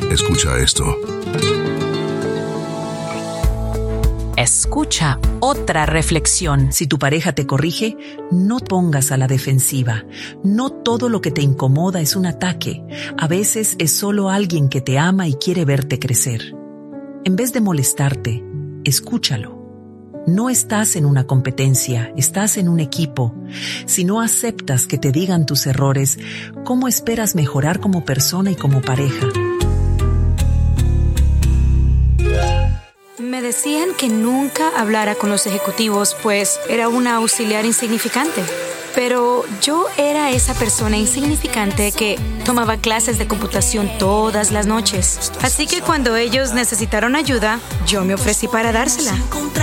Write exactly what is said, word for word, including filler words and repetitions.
Escucha esto. Escucha otra reflexión. Si tu pareja te corrige, no pongas a la defensiva. No todo lo que te incomoda es un ataque. A veces es solo alguien que te ama y quiere verte crecer. En vez de molestarte, escúchalo. No estás en una competencia, estás en un equipo. Si no aceptas que te digan tus errores, ¿cómo esperas mejorar como persona y como pareja? Me decían que nunca hablara con los ejecutivos, pues era una auxiliar insignificante. Pero yo era esa persona insignificante que tomaba clases de computación todas las noches. Así que cuando ellos necesitaron ayuda, yo me ofrecí para dársela.